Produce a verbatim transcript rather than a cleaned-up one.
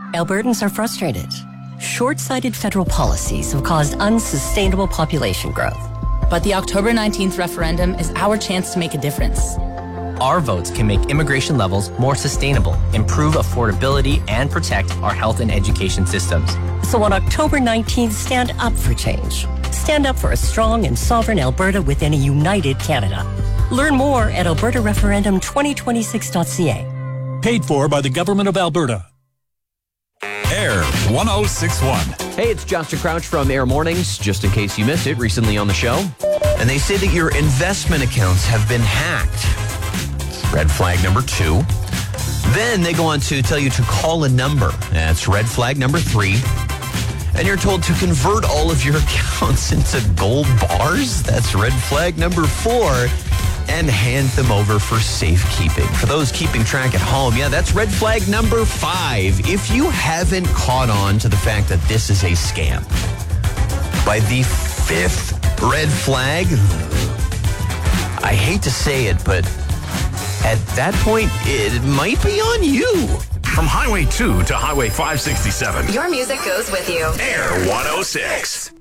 Albertans are frustrated. Short-sighted federal policies have caused unsustainable population growth. But the October nineteenth referendum is our chance to make a difference. Our votes can make immigration levels more sustainable, improve affordability, and protect our health and education systems. So on October nineteenth, stand up for change. Stand up for a strong and sovereign Alberta within a united Canada. Learn more at alberta referendum twenty twenty-six dot c a. Paid for by the Government of Alberta. Air one oh six one. Hey, it's Justin Crouch from Air Mornings, just in case you missed it recently on the show. And they say that your investment accounts have been hacked. Red flag number two. Then they go on to tell you to call a number. That's red flag number three. And you're told to convert all of your accounts into gold bars. That's red flag number four. And hand them over for safekeeping. For those keeping track at home, yeah, that's red flag number five. If you haven't caught on to the fact that this is a scam, by the fifth red flag, I hate to say it, but at that point, it might be on you. From Highway two to Highway five sixty-seven. Your music goes with you. Air one oh six.